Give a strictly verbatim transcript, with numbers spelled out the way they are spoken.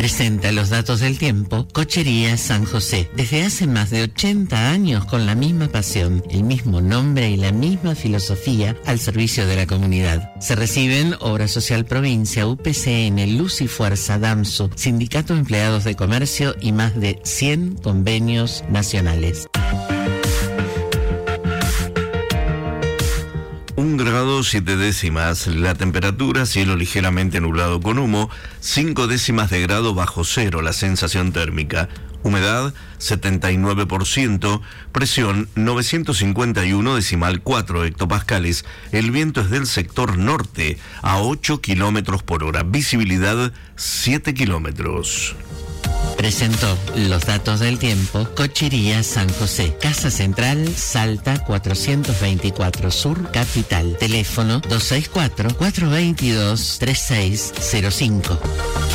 Presenta los datos del tiempo Cochería San José. Desde hace más de ochenta años con la misma pasión, el mismo nombre y la misma filosofía al servicio de la comunidad. Se reciben Obra Social Provincia, U P C N, Luz y Fuerza, DAMSU, Sindicato de Empleados de Comercio y más de cien convenios nacionales. Un grado siete décimas, la temperatura, cielo ligeramente nublado con humo, cinco décimas de grado bajo cero la sensación térmica, humedad setenta y nueve por ciento, presión novecientos cincuenta y uno decimal cuatro hectopascales, el viento es del sector norte a ocho kilómetros por hora, visibilidad siete kilómetros. Presentó los datos del tiempo Cochería San José, Casa Central, Salta cuatrocientos veinticuatro Sur, Capital. Teléfono dos seis cuatro, cuatro dos dos, tres seis cero cinco.